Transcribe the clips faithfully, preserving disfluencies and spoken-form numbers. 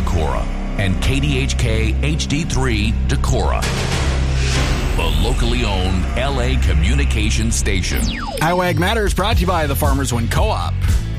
Decorah and K D H K H D three Decorah, the locally owned L A communication station. Iowa Ag Matters brought to you by the Farmers One Co-op.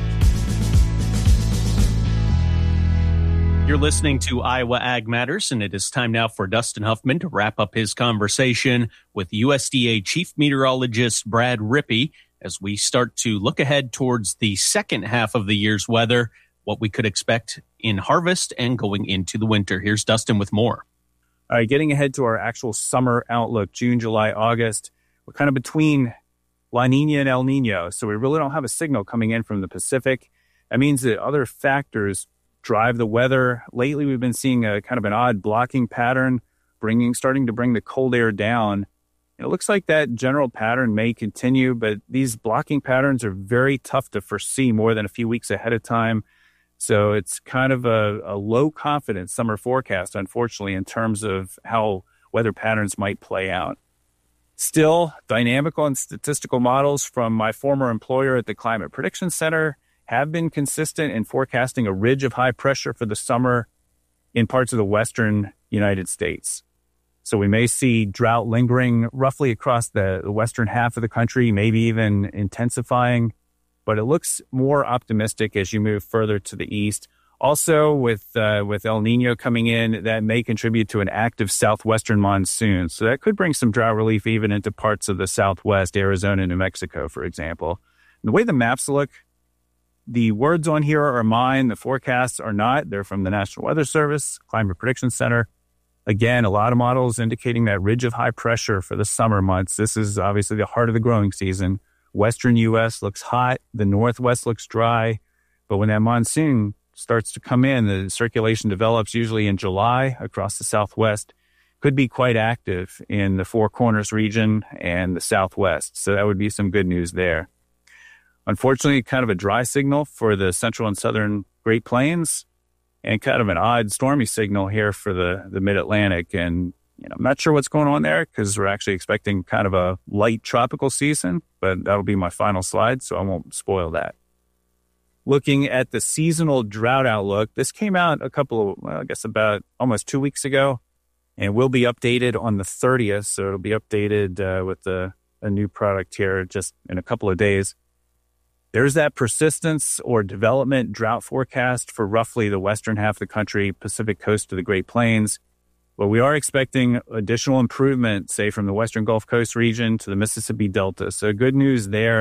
You're listening to Iowa Ag Matters, and it is time now for Dustin Huffman to wrap up his conversation with U S D A Chief Meteorologist Brad Rippey as we start to look ahead towards the second half of the year's weather, what we could expect in harvest and going into the winter. Here's Dustin with more. All right, getting ahead to our actual summer outlook, June, July, August, we're kind of between La Nina and El Nino, so we really don't have a signal coming in from the Pacific. That means that other factors drive the weather. Lately, we've been seeing a kind of an odd blocking pattern, bringing, starting to bring the cold air down. It looks like that general pattern may continue, but these blocking patterns are very tough to foresee more than a few weeks ahead of time. So it's kind of a, a low confidence summer forecast, unfortunately, in terms of how weather patterns might play out. Still, dynamical and statistical models from my former employer at the Climate Prediction Center have been consistent in forecasting a ridge of high pressure for the summer in parts of the western United States. So we may see drought lingering roughly across the, the western half of the country, maybe even intensifying, but it looks more optimistic as you move further to the east. Also, with uh, with El Nino coming in, that may contribute to an active southwestern monsoon. So that could bring some drought relief even into parts of the southwest, Arizona, New Mexico, for example. And the way the maps look, the words on here are mine. The forecasts are not. They're from the National Weather Service, Climate Prediction Center. Again, a lot of models indicating that ridge of high pressure for the summer months. This is obviously the heart of the growing season. Western U S looks hot. The Northwest looks dry. But when that monsoon starts to come in, the circulation develops usually in July across the Southwest. Could be quite active in the Four Corners region and the Southwest. So that would be some good news there. Unfortunately, kind of a dry signal for the central and southern Great Plains, and kind of an odd stormy signal here for the, the mid-Atlantic. And you know, I'm not sure what's going on there because we're actually expecting kind of a light tropical season, but that'll be my final slide, so I won't spoil that. Looking at the seasonal drought outlook, this came out a couple of, well, I guess about almost two weeks ago, and will be updated on the thirtieth, so it'll be updated uh, with the, a new product here just in a couple of days. There's that persistence or development drought forecast for roughly the western half of the country, Pacific coast to the Great Plains. But we are expecting additional improvement, say, from the western Gulf Coast region to the Mississippi Delta. So good news there.